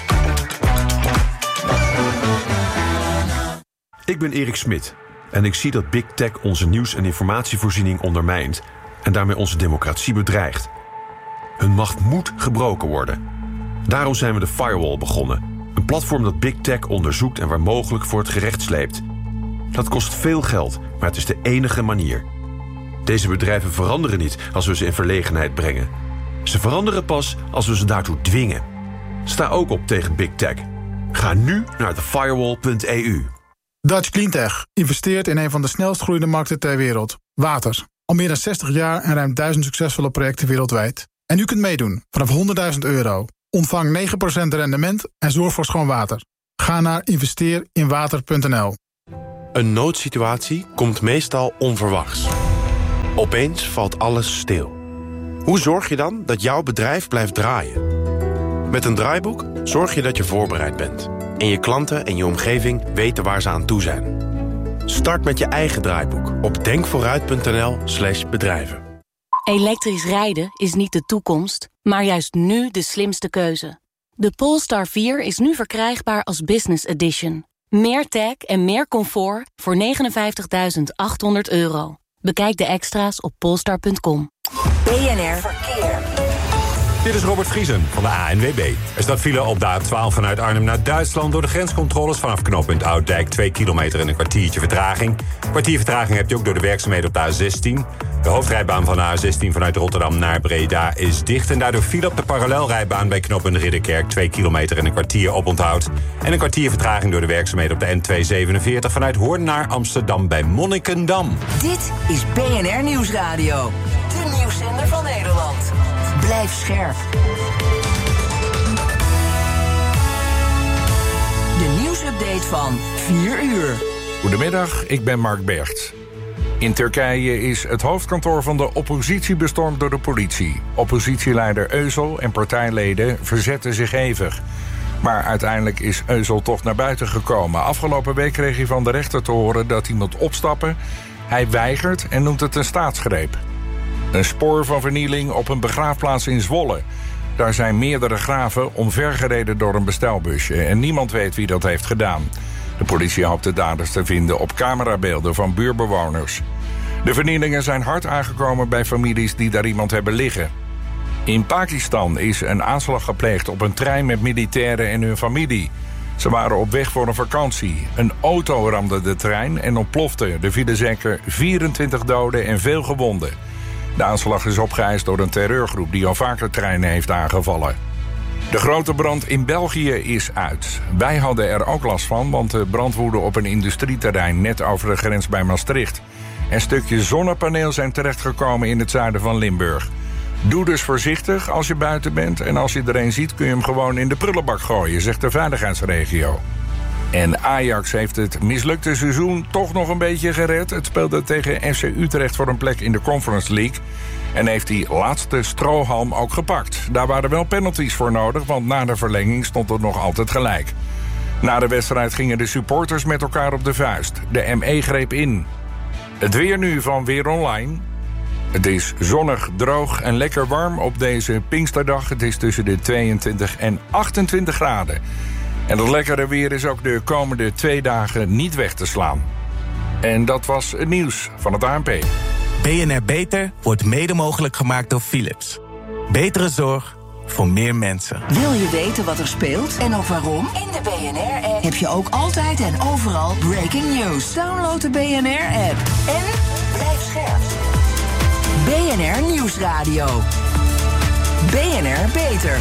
Ik ben Erik Smit en ik zie dat Big Tech onze nieuws- en informatievoorziening ondermijnt en daarmee onze democratie bedreigt. Hun macht moet gebroken worden. Daarom zijn we de Firewall begonnen. Een platform dat Big Tech onderzoekt en waar mogelijk voor het gerecht sleept. Dat kost veel geld, maar het is de enige manier. Deze bedrijven veranderen niet als we ze in verlegenheid brengen. Ze veranderen pas als we ze daartoe dwingen. Sta ook op tegen Big Tech. Ga nu naar thefirewall.eu. Dutch Cleantech investeert in een van de snelst groeiende markten ter wereld. Water. Al meer dan 60 jaar en ruim 1000 succesvolle projecten wereldwijd. En u kunt meedoen vanaf €100.000. Ontvang 9% rendement en zorg voor schoon water. Ga naar investeerinwater.nl. Een noodsituatie komt meestal onverwachts. Opeens valt alles stil. Hoe zorg je dan dat jouw bedrijf blijft draaien? Met een draaiboek zorg je dat je voorbereid bent. En je klanten en je omgeving weten waar ze aan toe zijn. Start met je eigen draaiboek op denkvooruit.nl/bedrijven. Elektrisch rijden is niet de toekomst, maar juist nu de slimste keuze. De Polestar 4 is nu verkrijgbaar als Business Edition. Meer tech en meer comfort voor €59.800. Bekijk de extra's op polestar.com. BNR Verkeer. Dit is Robert Vriesen van de ANWB. Er staat file op de A12 vanuit Arnhem naar Duitsland door de grenscontroles vanaf knooppunt Ouddijk. 2 kilometer en een kwartiertje vertraging. Kwartier vertraging heb je ook door de werkzaamheden op de A16. De hoofdrijbaan van de A16 vanuit Rotterdam naar Breda is dicht. En daardoor file op de parallelrijbaan bij knooppunt Ridderkerk. 2 kilometer en een kwartier oponthoud. En een kwartier vertraging door de werkzaamheden op de N247 vanuit Hoorn naar Amsterdam bij Monnikendam. Dit is BNR Nieuwsradio. De nieuwszender van Nederland. Blijf scherp. De nieuwsupdate van 4 uur. Goedemiddag, ik ben Mark Bergt. In Turkije is het hoofdkantoor van de oppositie bestormd door de politie. Oppositieleider Özal en partijleden verzetten zich hevig. Maar uiteindelijk is Özal toch naar buiten gekomen. Afgelopen week kreeg hij van de rechter te horen dat hij moet opstappen. Hij weigert en noemt het een staatsgreep. Een spoor van vernieling op een begraafplaats in Zwolle. Daar zijn meerdere graven omvergereden door een bestelbusje. En niemand weet wie dat heeft gedaan. De politie hoopt de daders te vinden op camerabeelden van buurbewoners. De vernielingen zijn hard aangekomen bij families die daar iemand hebben liggen. In Pakistan is een aanslag gepleegd op een trein met militairen en hun familie. Ze waren op weg voor een vakantie. Een auto ramde de trein en ontplofte. Er vielen zeker 24 doden en veel gewonden. De aanslag is opgeëist door een terreurgroep die al vaker treinen heeft aangevallen. De grote brand in België is uit. Wij hadden er ook last van, want de brand woedde op een industrieterrein net over de grens bij Maastricht. En stukjes zonnepaneel zijn terechtgekomen in het zuiden van Limburg. Doe dus voorzichtig als je buiten bent en als je er een ziet kun je hem gewoon in de prullenbak gooien, zegt de veiligheidsregio. En Ajax heeft het mislukte seizoen toch nog een beetje gered. Het speelde tegen FC Utrecht voor een plek in de Conference League. En heeft die laatste strohalm ook gepakt. Daar waren wel penalties voor nodig, want na de verlenging stond het nog altijd gelijk. Na de wedstrijd gingen de supporters met elkaar op de vuist. De ME greep in. Het weer nu van Weer Online. Het is zonnig, droog en lekker warm op deze Pinksterdag. Het is tussen de 22 en 28 graden. En dat lekkere weer is ook de komende 2 dagen niet weg te slaan. En dat was het nieuws van het ANP. BNR Beter wordt mede mogelijk gemaakt door Philips. Betere zorg voor meer mensen. Wil je weten wat er speelt en ook waarom? In de BNR-app heb je ook altijd en overal breaking news. Download de BNR-app en blijf scherp. BNR Nieuwsradio. BNR Beter.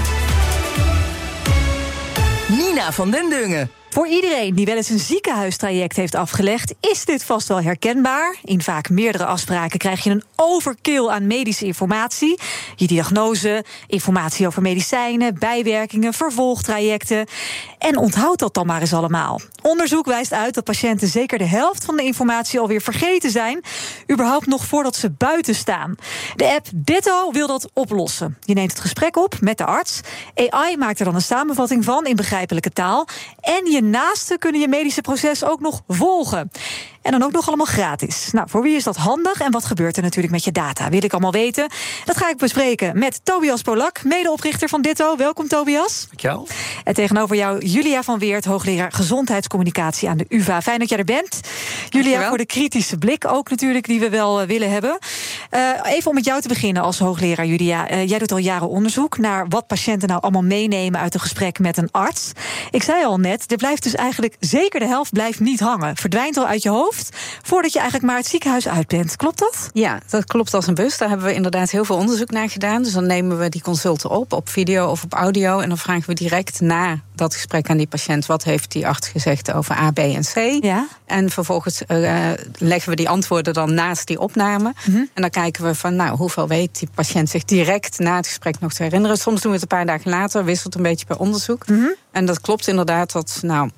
Nina van den Dungen. Voor iedereen die wel eens een ziekenhuistraject heeft afgelegd, is dit vast wel herkenbaar. In vaak meerdere afspraken krijg je een overkill aan medische informatie. Je diagnose, informatie over medicijnen, bijwerkingen, vervolgtrajecten. En onthoud dat dan maar eens allemaal. Onderzoek wijst uit dat patiënten zeker de helft van de informatie alweer vergeten zijn, überhaupt nog voordat ze buiten staan. De app Ditto wil dat oplossen. Je neemt het gesprek op met de arts. AI maakt er dan een samenvatting van in begrijpelijke taal. En je naasten kunnen je medische proces ook nog volgen. En dan ook nog allemaal gratis. Nou, voor wie is dat handig en wat gebeurt er natuurlijk met je data? Wil ik allemaal weten. Dat ga ik bespreken met Tobias Polak, medeoprichter van Ditto. Welkom, Tobias. Dankjewel. En tegenover jou Julia van Weert, hoogleraar gezondheidscommunicatie aan de UvA. Fijn dat jij er bent. Julia, voor de kritische blik ook natuurlijk die we wel willen hebben. Even om met jou te beginnen als hoogleraar, Julia. Jij doet al jaren onderzoek naar wat patiënten nou allemaal meenemen uit een gesprek met een arts. Ik zei al net, er blijft dus eigenlijk zeker de helft blijft niet hangen. Verdwijnt al uit je hoofd voordat je eigenlijk maar het ziekenhuis uit bent. Klopt dat? Ja, dat klopt als een bus. Daar hebben we inderdaad heel veel onderzoek naar gedaan. Dus dan nemen we die consulten op video of op audio. En dan vragen we direct na dat gesprek aan die patiënt, wat heeft die arts gezegd over A, B en C. Ja. En vervolgens leggen we die antwoorden dan naast die opname. Mm-hmm. En dan kijken we van, hoeveel weet die patiënt zich direct na het gesprek nog te herinneren. Soms doen we het een paar dagen later, wisselt een beetje per onderzoek. Mm-hmm. En dat klopt inderdaad dat,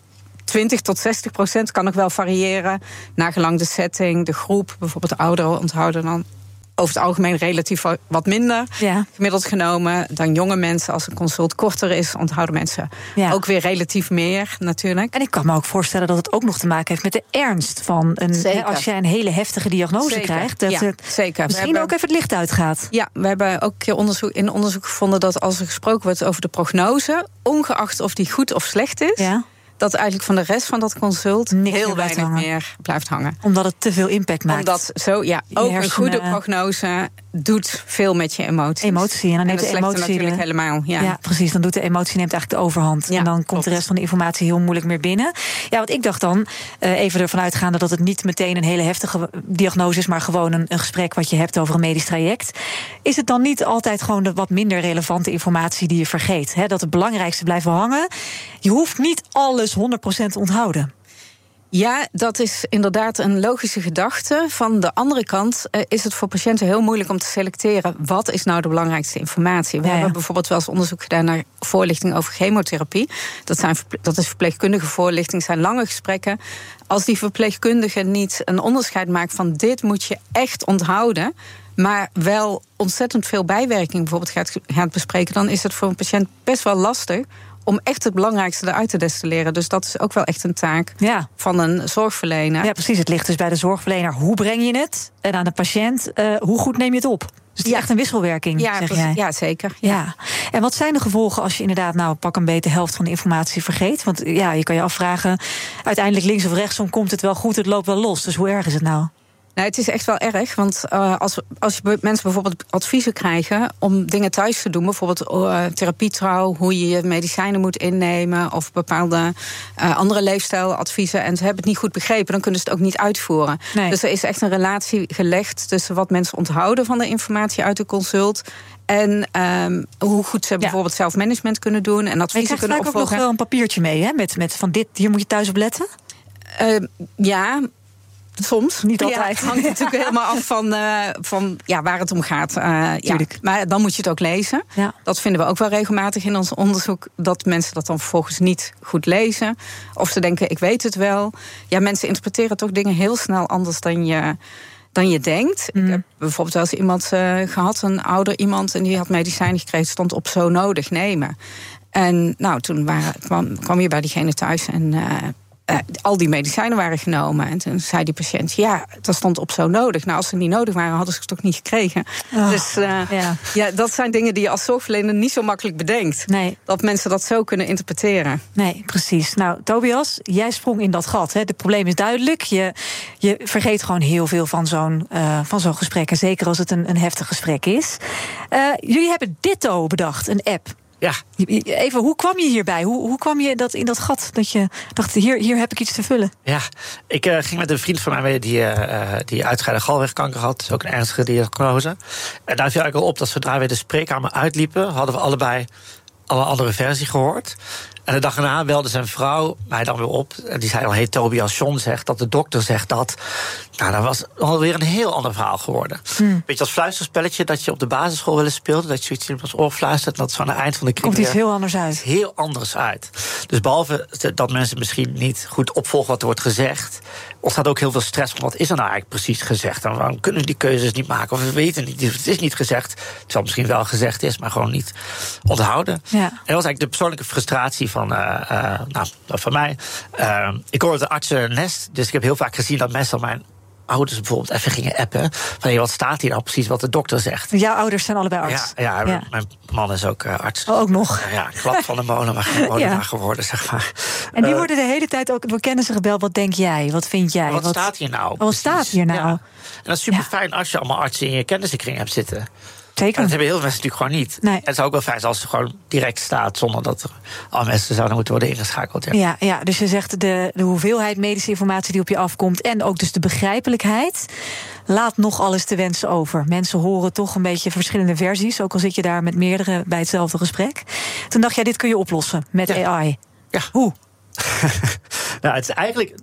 20 tot 60% kan nog wel variëren, nagelang de setting, de groep. Bijvoorbeeld de ouderen onthouden dan over het algemeen relatief wat minder. Ja. Gemiddeld genomen dan jonge mensen. Als een consult korter is, onthouden mensen ook weer relatief meer natuurlijk. En ik kan me ook voorstellen dat het ook nog te maken heeft met de ernst van als je een hele heftige diagnose krijgt, dat het misschien ook even het licht uitgaat. Ja, we hebben ook een keer in onderzoek gevonden dat als er gesproken wordt over de prognose, ongeacht of die goed of slecht is, dat eigenlijk van de rest van dat consult heel weinig meer blijft hangen. Omdat het te veel impact maakt. Omdat ook een goede prognose doet veel met je emoties. Emotie, en dan neemt de emotie natuurlijk helemaal. Ja, precies. Dan doet de emotie neemt eigenlijk de overhand. Ja, en dan komt de rest van de informatie heel moeilijk meer binnen. Ja, want ik dacht dan, even ervan uitgaande dat het niet meteen een hele heftige diagnose is, maar gewoon een gesprek wat je hebt over een medisch traject. Is het dan niet altijd gewoon de wat minder relevante informatie die je vergeet? Hè? Dat het belangrijkste blijft hangen. Je hoeft niet alles 100% te onthouden. Ja, dat is inderdaad een logische gedachte. Van de andere kant is het voor patiënten heel moeilijk om te selecteren, wat is nou de belangrijkste informatie. We hebben bijvoorbeeld wel eens onderzoek gedaan naar voorlichting over chemotherapie. Dat is verpleegkundige voorlichting, zijn lange gesprekken. Als die verpleegkundige niet een onderscheid maakt van dit moet je echt onthouden, maar wel ontzettend veel bijwerking bijvoorbeeld gaat bespreken, dan is het voor een patiënt best wel lastig om echt het belangrijkste eruit te destilleren. Dus dat is ook wel echt een taak van een zorgverlener. Ja, precies. Het ligt dus bij de zorgverlener. Hoe breng je het? En aan de patiënt, hoe goed neem je het op? Dus het is echt een wisselwerking, zeg jij? Ja, zeker. Ja. En wat zijn de gevolgen als je inderdaad pak een beetje de helft van de informatie vergeet? Want ja, je kan je afvragen, uiteindelijk links of rechtsom komt het wel goed, het loopt wel los. Dus hoe erg is het nou? Nou, het is echt wel erg, want als je mensen bijvoorbeeld adviezen krijgen om dingen thuis te doen, bijvoorbeeld therapietrouw, hoe je je medicijnen moet innemen of bepaalde andere leefstijladviezen, en ze hebben het niet goed begrepen, dan kunnen ze het ook niet uitvoeren. Nee. Dus er is echt een relatie gelegd tussen wat mensen onthouden van de informatie uit de consult en hoe goed ze bijvoorbeeld zelfmanagement kunnen doen en adviezen kunnen opvolgen. Je krijgt ook nog wel een papiertje mee, hè? Met van dit, hier moet je thuis op letten? Ja. Soms, niet altijd. Het hangt natuurlijk helemaal af van waar het om gaat. Maar dan moet je het ook lezen. Ja. Dat vinden we ook wel regelmatig in ons onderzoek, dat mensen dat dan vervolgens niet goed lezen. Of ze denken, ik weet het wel. Ja, mensen interpreteren toch dingen heel snel anders dan je denkt. Ik heb bijvoorbeeld wel eens iemand gehad, een ouder iemand, en die had medicijnen gekregen, stond op zo nodig nemen. En toen kwam je bij diegene thuis en al die medicijnen waren genomen. En toen zei die patiënt, ja, dat stond op zo nodig. Nou, als ze niet nodig waren, hadden ze het toch niet gekregen. Oh, dus dat zijn dingen die je als zorgverlener niet zo makkelijk bedenkt. Nee. Dat mensen dat zo kunnen interpreteren. Nee, precies. Nou, Tobias, jij sprong in dat gat. Hè. Het probleem is duidelijk. Je vergeet gewoon heel veel van zo'n gesprek. En zeker als het een heftig gesprek is. Jullie hebben Ditto bedacht, een app. Ja. Even, hoe kwam je hierbij? Hoe kwam je in dat gat dat je dacht, hier heb ik iets te vullen? Ja, ik ging met een vriend van mij mee die uitgescheiden galwegkanker had. Dat is ook een ernstige diagnose. En daar viel eigenlijk al op dat zodra we de spreekkamer uitliepen, hadden we allebei al een andere versie gehoord. En de dag erna belde zijn vrouw mij dan weer op. En die zei al, hey, Tobias, John zegt dat de dokter zegt dat. Nou, dat was alweer een heel ander verhaal geworden. Beetje als fluisterspelletje dat je op de basisschool wel eens speelde. Dat je zoiets in het oor fluistert. Dat is aan het eind van de kring. Komt iets heel anders uit. Heel anders uit. Dus behalve dat mensen misschien niet goed opvolgen wat er wordt gezegd, ontstaat ook heel veel stress van wat is er nou eigenlijk precies gezegd. En waarom kunnen we die keuzes niet maken? Of we weten niet, het is niet gezegd. Terwijl misschien wel gezegd is, maar gewoon niet onthouden. Ja. En dat was eigenlijk de persoonlijke frustratie van mij. Ik hoor het artsennest, dus ik heb heel vaak gezien dat mensen mijn ouders bijvoorbeeld even gingen appen van wat staat hier nou precies wat de dokter zegt. Jouw ouders zijn allebei arts? Ja. Mijn man is ook arts. Oh, ook nog? Klap van de molen, maar geen molenaar geworden, zeg maar. En die worden de hele tijd ook door kennissen gebeld. Wat denk jij? Wat vind jij? Wat staat hier nou? Wat staat hier nou? Ja. En dat is super fijn als je allemaal artsen in je kennissenkring hebt zitten. Zeker. En dat hebben heel veel mensen natuurlijk gewoon niet. Nee. En het zou ook wel fijn zijn als het gewoon direct staat, zonder dat er alle mensen zouden moeten worden ingeschakeld. Ja, dus je zegt de hoeveelheid medische informatie die op je afkomt en ook dus de begrijpelijkheid laat nog alles te wensen over. Mensen horen toch een beetje verschillende versies, ook al zit je daar met meerdere bij hetzelfde gesprek. Toen dacht jij, dit kun je oplossen met AI. Ja. Hoe? Nou, het is eigenlijk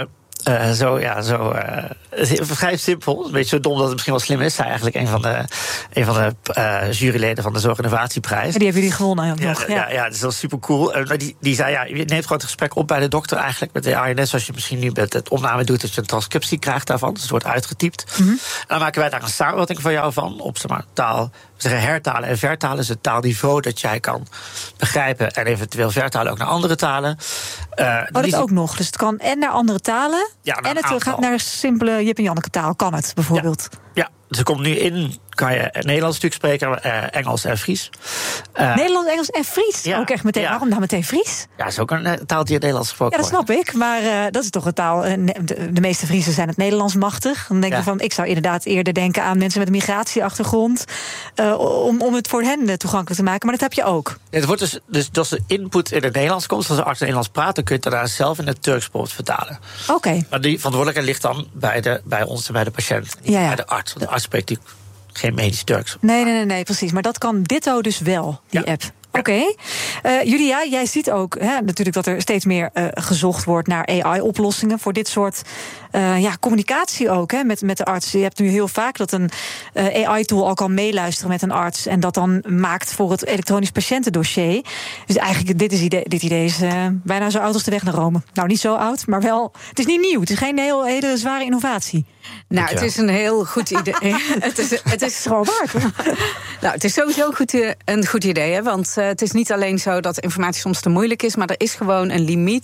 het is vrij simpel. Een beetje zo dom dat het misschien wel slim is. Zij eigenlijk een van de juryleden van de Zorginnovatieprijs. En die hebben jullie gewonnen nog. Ja, dat is wel super cool. Die zei, je neemt gewoon het gesprek op bij de dokter eigenlijk met de AI. Net zoals je misschien nu met het opname doet, dat je een transcriptie krijgt daarvan. Dus het wordt uitgetypt. En dan maken wij daar een samenvatting van jou van. Op taal, we zeggen hertalen en vertalen. Dus het taalniveau dat jij kan begrijpen. En eventueel vertalen ook naar andere talen. Dat ook nog. Dus het kan en naar andere talen. Ja, en het gaat naar simpele Jip en Janneke taal. Kan het bijvoorbeeld? Ja. Dus er komt nu in, kan je Nederlands natuurlijk spreken, Engels en Fries. Nederlands, Engels en Fries? Ja, ook echt meteen. Ja. Waarom dan meteen Fries? Ja, dat is ook een taal die in Nederlands gesproken wordt. Ja, dat snap ik. Maar dat is toch een taal. De meeste Friesen zijn het Nederlands machtig. Dan denk je van, ik zou inderdaad eerder denken aan mensen met een migratieachtergrond. Om het voor hen toegankelijk te maken. Maar dat heb je ook. Ja, het wordt dus als de input in het Nederlands komt, als de arts Nederlands praat, dan kun je het daarna zelf in het Turks bijvoorbeeld vertalen. Oké. Maar die verantwoordelijkheid ligt dan bij ons en bij de patiënt. Niet bij de arts. Want de arts spreekt natuurlijk geen medisch Turks. Nee, precies. Maar dat kan Ditto dus wel, die app. Oké. Julia, jij ziet ook natuurlijk dat er steeds meer gezocht wordt naar AI-oplossingen voor dit soort communicatie ook met de arts. Je hebt nu heel vaak dat een AI-tool al kan meeluisteren met een arts en dat dan maakt voor het elektronisch patiëntendossier. Dus eigenlijk dit idee is bijna zo oud als de weg naar Rome. Nou, niet zo oud, maar wel. Het is niet nieuw. Het is geen hele zware innovatie. Nou, het is een heel goed idee. het is gewoon waar. Nou, het is sowieso een goed idee, hè? Want het is niet alleen zo dat informatie soms te moeilijk is, maar er is gewoon een limiet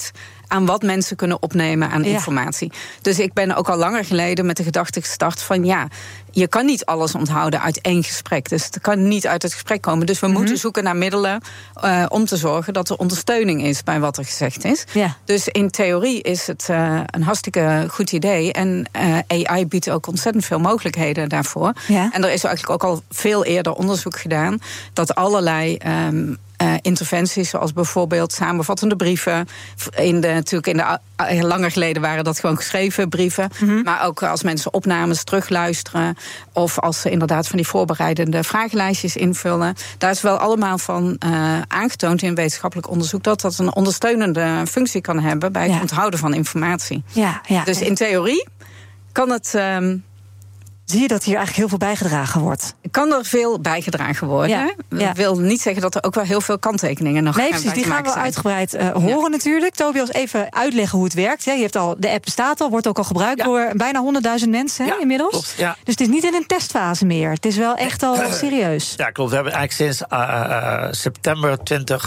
aan wat mensen kunnen opnemen aan informatie. Dus ik ben ook al langer geleden met de gedachte gestart van je kan niet alles onthouden uit één gesprek. Dus het kan niet uit het gesprek komen. Dus we moeten zoeken naar middelen om te zorgen dat er ondersteuning is bij wat er gezegd is. Ja. Dus in theorie is het een hartstikke goed idee. En AI biedt ook ontzettend veel mogelijkheden daarvoor. Ja. En er is eigenlijk ook al veel eerder onderzoek gedaan dat allerlei interventies, zoals bijvoorbeeld samenvattende brieven. Langer geleden waren dat gewoon geschreven brieven. Maar ook als mensen opnames terugluisteren, of als ze inderdaad van die voorbereidende vragenlijstjes invullen. Daar is wel allemaal van aangetoond in wetenschappelijk onderzoek dat een ondersteunende functie kan hebben bij het onthouden van informatie. Dus in theorie kan het. Zie je dat hier eigenlijk heel veel bijgedragen wordt? Kan er veel bijgedragen worden. Dat wil niet zeggen dat er ook wel heel veel kanttekeningen nog Nee, precies, die gaan we uitgebreid horen natuurlijk. Tobias, even uitleggen hoe het werkt. Je hebt al, de app bestaat al, wordt ook al gebruikt door bijna 100.000 mensen inmiddels. Klopt, dus het is niet in een testfase meer. Het is wel echt al serieus. Ja, klopt. We hebben eigenlijk sinds september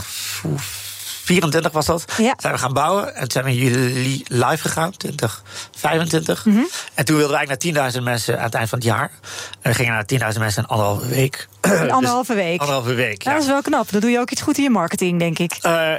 2024 was dat. Zijn we gaan bouwen. En toen zijn we in juli live gegaan, 2025. En toen wilden we eigenlijk naar 10.000 mensen aan het eind van het jaar. En we gingen naar 10.000 mensen in anderhalve week. Anderhalve week? Anderhalve week, Dat is wel knap. Dan doe je ook iets goed in je marketing, denk ik.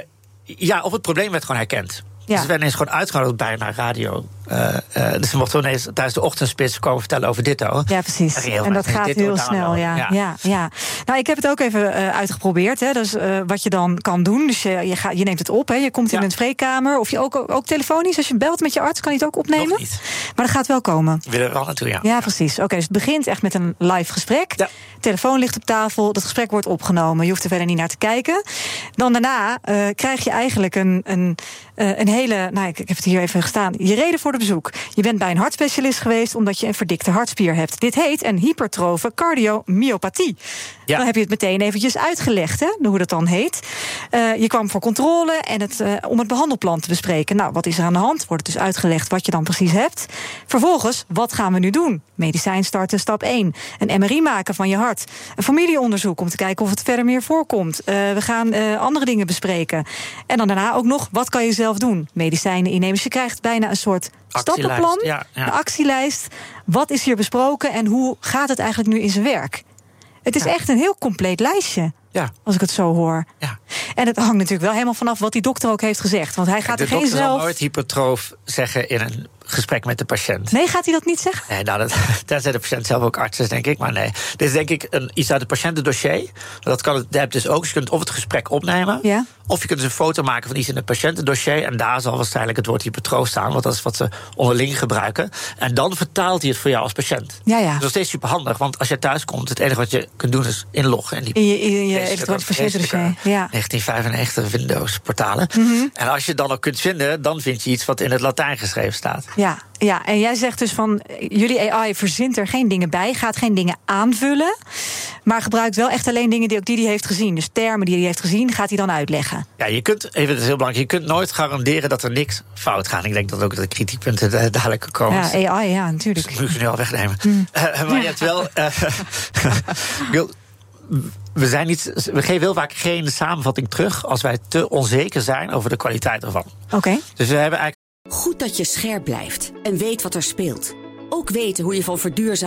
Of het probleem werd gewoon herkend. Ja. Dus we werden ineens gewoon uitgenodigd bij naar radio. Dus we mochten ineens tijdens de ochtendspits komen vertellen over Ditto. Ja, precies. En dat gaat heel snel, ja. Nou, ik heb het ook even uitgeprobeerd. Hè. Dus wat je dan kan doen. Dus je neemt het op, hè. Je komt in een spreekkamer. Of je ook telefonisch, als je belt met je arts, kan je het ook opnemen? Nog niet. Maar dat gaat wel komen. We willen er wel naartoe, Ja, precies. Oké, dus het begint echt met een live gesprek. Ja. Telefoon ligt op tafel, dat gesprek wordt opgenomen. Je hoeft er verder niet naar te kijken. Dan daarna krijg je eigenlijk een hele, ik heb het hier even gestaan, je reden voor de bezoek. Je bent bij een hartspecialist geweest omdat je een verdikte hartspier hebt. Dit heet een hypertrofe cardiomyopathie. Ja. Dan heb je het meteen eventjes uitgelegd, hè, hoe dat dan heet. Je kwam voor controle en om het behandelplan te bespreken. Nou, wat is er aan de hand? Wordt het dus uitgelegd wat je dan precies hebt. Vervolgens, wat gaan we nu doen? Medicijn starten, stap 1. Een MRI maken van je hart. Een familieonderzoek om te kijken of het verder meer voorkomt. We gaan andere dingen bespreken. En dan daarna ook nog, wat kan je zelf doen? Medicijnen innemen. Dus je krijgt bijna een soort stappenplan, een actielijst. Wat is hier besproken en hoe gaat het eigenlijk nu in zijn werk? Het is echt een heel compleet lijstje. Ja. Als ik het zo hoor. Ja. En het hangt natuurlijk wel helemaal vanaf wat die dokter ook heeft gezegd. Want hij gaat er geen zelf. De dokter zal nooit hypertroof zeggen in een gesprek met de patiënt. Nee, gaat hij dat niet zeggen? Nee, tenzij de patiënt zelf ook arts is, denk ik. Maar nee, dit is denk ik iets uit het patiëntendossier. Dat kan de app dus ook. Dus je kunt of het gesprek opnemen, of je kunt dus een foto maken van iets in het patiëntendossier. En daar zal waarschijnlijk het woord hypertroof staan, want dat is wat ze onderling gebruiken. En dan vertaalt hij het voor jou als patiënt. Ja. Dus dat is steeds super handig, want als je thuis komt, het enige wat je kunt doen is inloggen. En in je elektronisch patiëntendossier. 1995 Windows portalen. En als je het dan ook kunt vinden, dan vind je iets wat in het Latijn geschreven staat. Ja, en jij zegt dus van, jullie AI verzint er geen dingen bij, gaat geen dingen aanvullen, maar gebruikt wel echt alleen dingen die hij heeft gezien. Dus termen die hij heeft gezien, gaat hij dan uitleggen. Ja, je kunt, even, dat is heel belangrijk, je kunt nooit garanderen dat er niks fout gaat. Ik denk dat ook de kritiekpunten dadelijk komen. Ja, AI, natuurlijk. Dat moet je nu al wegnemen. Maar je hebt wel. We geven heel vaak geen samenvatting terug als wij te onzeker zijn over de kwaliteit ervan. Oké. Dus we hebben eigenlijk. Goed dat je scherp blijft en weet wat er speelt. Ook weten hoe je van verduurzamen